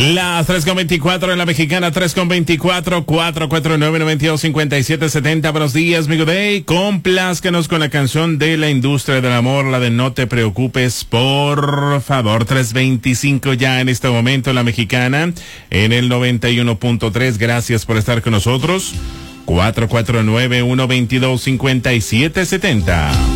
Las 3:24 en la mexicana, 3:24, 449-925770. Buenos días, amigo Day. Complázcanos con la canción de la industria del amor, la de No te preocupes, por favor. 3:25 ya en este momento en la mexicana, en el 91.3. Gracias por estar con nosotros. 449-122-5770.